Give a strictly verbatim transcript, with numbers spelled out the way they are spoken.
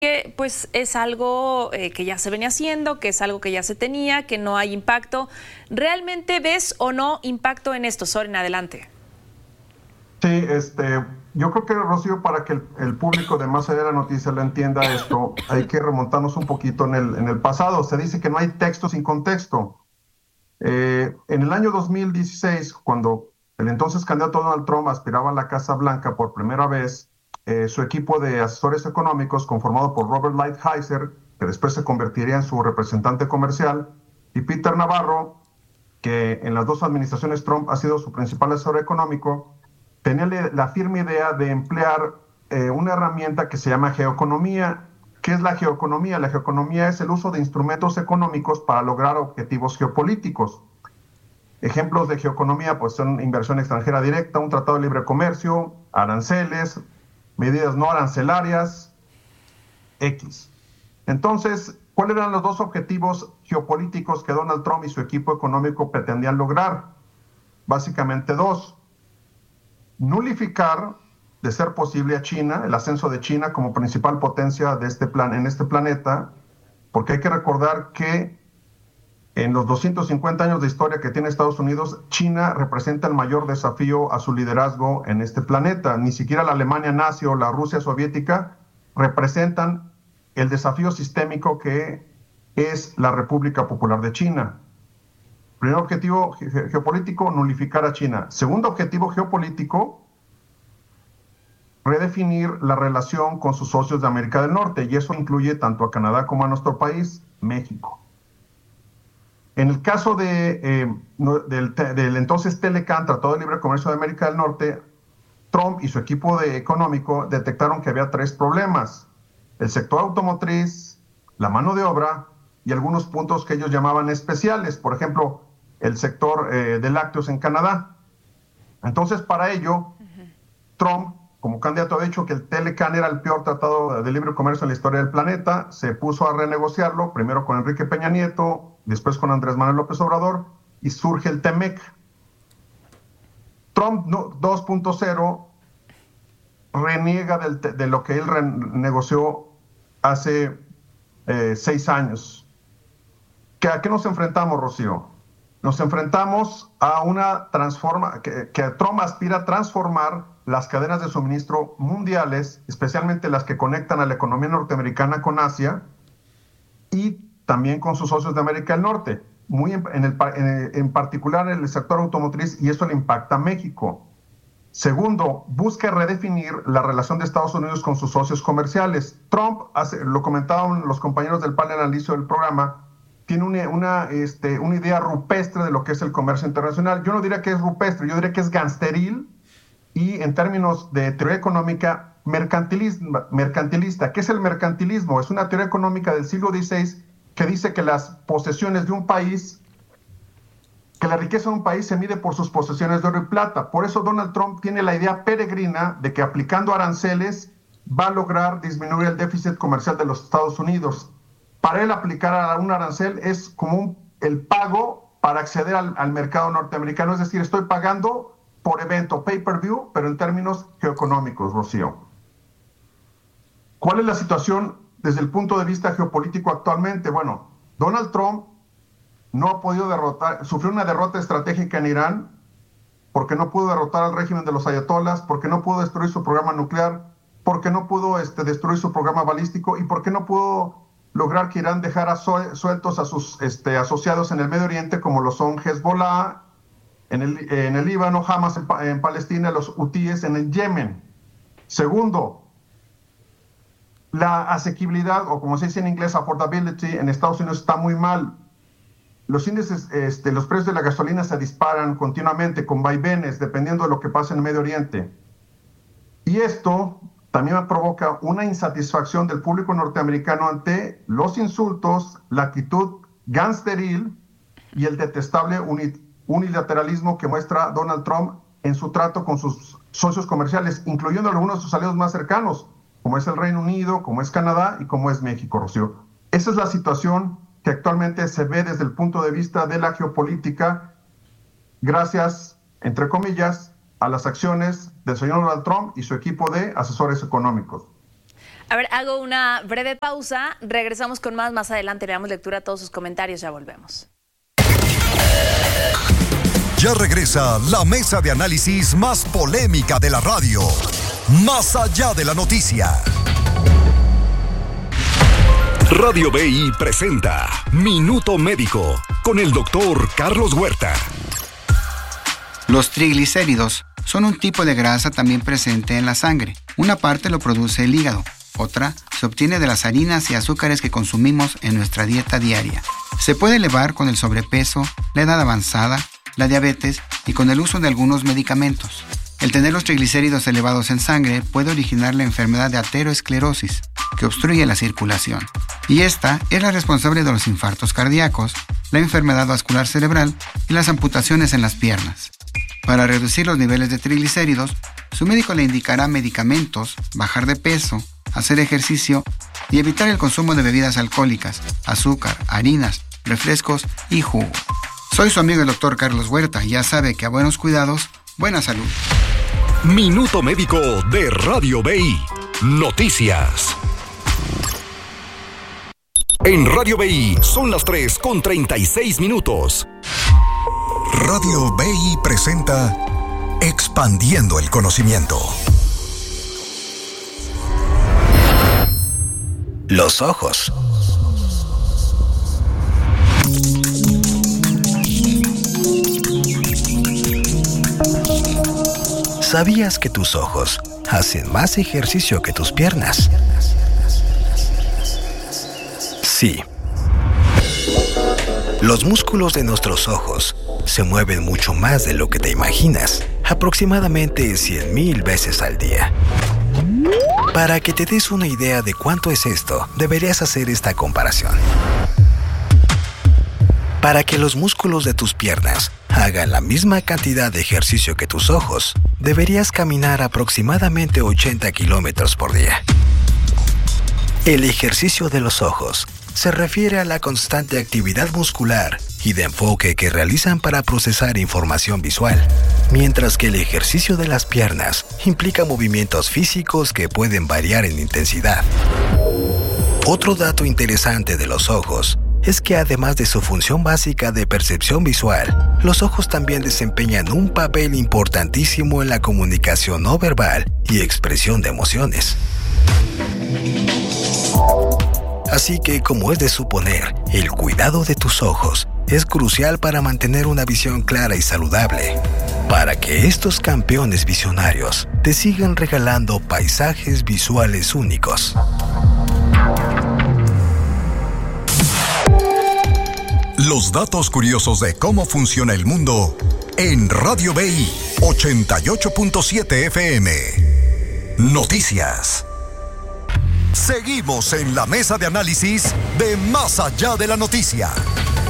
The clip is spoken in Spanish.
que pues es algo eh, que ya se venía haciendo, que es algo que ya se tenía, que no hay impacto. ¿Realmente ves o no impacto en esto? Soren, adelante. Sí, este, yo creo que, Rocío, para que el, el público de más allá de la noticia lo entienda esto, hay que remontarnos un poquito en el, en el pasado. Se dice que no hay texto sin contexto. Eh, en el año dos mil dieciséis, cuando el entonces candidato Donald Trump aspiraba a la Casa Blanca por primera vez, eh, su equipo de asesores económicos, conformado por Robert Lighthizer, que después se convertiría en su representante comercial, y Peter Navarro, que en las dos administraciones Trump ha sido su principal asesor económico, tenía la firme idea de emplear eh, una herramienta que se llama geoeconomía. ¿Qué es la geoeconomía? La geoeconomía es el uso de instrumentos económicos para lograr objetivos geopolíticos. Ejemplos de geoeconomía pues, son inversión extranjera directa, un tratado de libre comercio, aranceles, medidas no arancelarias, X. Entonces, ¿cuáles eran los dos objetivos geopolíticos que Donald Trump y su equipo económico pretendían lograr? Básicamente dos. Nulificar, de ser posible, a China, el ascenso de China como principal potencia de este plan, en este planeta, porque hay que recordar que en los doscientos cincuenta años de historia que tiene Estados Unidos, China representa el mayor desafío a su liderazgo en este planeta. Ni siquiera la Alemania nazi o la Rusia soviética representan el desafío sistémico que es la República Popular de China. Primer objetivo ge- geopolítico, nulificar a China. Segundo objetivo geopolítico, redefinir la relación con sus socios de América del Norte, y eso incluye tanto a Canadá como a nuestro país, México. En el caso de, eh, no, del, del entonces Telecan, Tratado de Libre Comercio de América del Norte, Trump y su equipo de económico detectaron que había tres problemas: el sector automotriz, la mano de obra y algunos puntos que ellos llamaban especiales, por ejemplo, el sector eh, de lácteos en Canadá. Entonces, para ello, Trump, como candidato, ha dicho que el Telecan era el peor tratado de libre comercio en la historia del planeta. Se puso a renegociarlo, primero con Enrique Peña Nieto, después con Andrés Manuel López Obrador, y surge el TEMEC. Trump dos punto cero reniega del, de lo que él renegoció hace eh, seis años. ¿Que, ¿A qué nos enfrentamos, Rocío? Nos enfrentamos a una transforma, que, que Trump aspira a transformar las cadenas de suministro mundiales, especialmente las que conectan a la economía norteamericana con Asia y también con sus socios de América del Norte, muy en, en, el, en, en particular en el sector automotriz, y eso le impacta a México. Segundo, busca redefinir la relación de Estados Unidos con sus socios comerciales. Trump, hace, lo comentaban los compañeros del panel al inicio del programa, tiene una, una, este, una idea rupestre de lo que es el comercio internacional. Yo no diría que es rupestre, yo diría que es gangsteril y, en términos de teoría económica, mercantilista. ¿Qué es el mercantilismo? Es una teoría económica del siglo dieciséis que dice que las posesiones de un país, que la riqueza de un país se mide por sus posesiones de oro y plata. Por eso Donald Trump tiene la idea peregrina de que aplicando aranceles va a lograr disminuir el déficit comercial de los Estados Unidos. Para él, aplicar a un arancel es como un, el pago para acceder al, al mercado norteamericano. Es decir, estoy pagando por evento, pay-per-view, pero en términos geoeconómicos, Rocío. ¿Cuál es la situación desde el punto de vista geopolítico actualmente? Bueno, Donald Trump no ha podido derrotar, sufrió una derrota estratégica en Irán porque no pudo derrotar al régimen de los ayatolás, porque no pudo destruir su programa nuclear, porque no pudo este, destruir su programa balístico y porque no pudo lograr que Irán dejara sueltos a sus este, asociados en el Medio Oriente, como lo son Hezbollah en el, en el Líbano, Hamas en, en Palestina, los hutíes en el Yemen. Segundo, la asequibilidad, o como se dice en inglés, affordability, en Estados Unidos está muy mal. Los índices, este, los precios de la gasolina se disparan continuamente con vaivenes dependiendo de lo que pasa en el Medio Oriente. Y esto también provoca una insatisfacción del público norteamericano ante los insultos, la actitud gangsteril y el detestable unilateralismo que muestra Donald Trump en su trato con sus socios comerciales, incluyendo algunos de sus aliados más cercanos, como es el Reino Unido, como es Canadá y como es México, Rocío. Esa es la situación que actualmente se ve desde el punto de vista de la geopolítica, gracias, entre comillas, a las acciones del señor Donald Trump y su equipo de asesores económicos. A ver, hago una breve pausa. Regresamos con más más adelante. Le damos lectura a todos sus comentarios. Ya volvemos. Ya regresa la mesa de análisis más polémica de la radio. Más allá de la noticia. Radio B I presenta Minuto Médico con el doctor Carlos Huerta. Los triglicéridos son un tipo de grasa también presente en la sangre. Una parte lo produce el hígado, otra se obtiene de las harinas y azúcares que consumimos en nuestra dieta diaria. Se puede elevar con el sobrepeso, la edad avanzada, la diabetes y con el uso de algunos medicamentos. El tener los triglicéridos elevados en sangre puede originar la enfermedad de aterosclerosis, que obstruye la circulación. Y esta es la responsable de los infartos cardíacos, la enfermedad vascular cerebral y las amputaciones en las piernas. Para reducir los niveles de triglicéridos, su médico le indicará medicamentos, bajar de peso, hacer ejercicio y evitar el consumo de bebidas alcohólicas, azúcar, harinas, refrescos y jugo. Soy su amigo el doctor Carlos Huerta y ya sabe que a buenos cuidados, buena salud. Minuto Médico de Radio B I. Noticias. En Radio B I son las tres con treinta y seis minutos. Radio B I presenta Expandiendo el Conocimiento. Los ojos. ¿Sabías que tus ojos hacen más ejercicio que tus piernas? Sí. Los músculos de nuestros ojos se mueven mucho más de lo que te imaginas, aproximadamente cien mil veces al día. Para que te des una idea de cuánto es esto, deberías hacer esta comparación. Para que los músculos de tus piernas hagan la misma cantidad de ejercicio que tus ojos, deberías caminar aproximadamente ochenta kilómetros por día. El ejercicio de los ojos se refiere a la constante actividad muscular y de enfoque que realizan para procesar información visual, mientras que el ejercicio de las piernas implica movimientos físicos que pueden variar en intensidad. Otro dato interesante de los ojos es que además de su función básica de percepción visual, los ojos también desempeñan un papel importantísimo en la comunicación no verbal y expresión de emociones. Así que, como es de suponer, el cuidado de tus ojos es crucial para mantener una visión clara y saludable, para que estos campeones visionarios te sigan regalando paisajes visuales únicos. Los datos curiosos de cómo funciona el mundo en Radio B I ochenta y ocho punto siete F M. Noticias. Seguimos en la mesa de análisis de Más allá de la noticia.